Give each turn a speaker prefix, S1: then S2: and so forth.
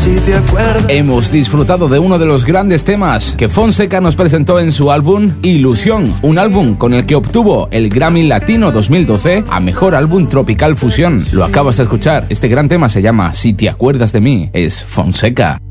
S1: te acuerdas.
S2: Hemos disfrutado de uno de los grandes temas que Fonseca nos presentó en su álbum Ilusión, un álbum con el que obtuvo el Grammy Latino 2012 a Mejor Álbum Tropical Fusión. Lo acabas de escuchar. Este gran tema se llama Si te acuerdas de mí. Es Fonseca.